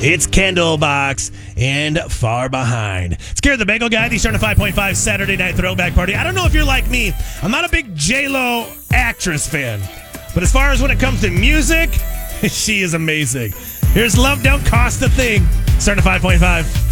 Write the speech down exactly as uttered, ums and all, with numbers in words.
It's Candlebox and Far Behind. Scared the Bagel Guy, the Starting five point five Saturday Night Throwback Party. I don't know if you're like me. I'm not a big J-Lo actress fan. But as far as when it comes to music, she is amazing. Here's Love Don't Cost a Thing. Starting five point five.